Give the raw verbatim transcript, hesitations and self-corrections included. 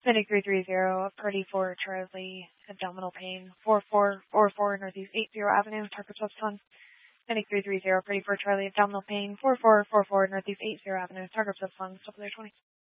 Medic three three zero, Party four Charlie, abdominal pain, four four four four Northeast eighty Avenue, Target Plus Fund. Medic three three zero, Party four Charlie, abdominal pain, four four four four Northeast eighty Avenue, Target Plus Fund, Double twenty.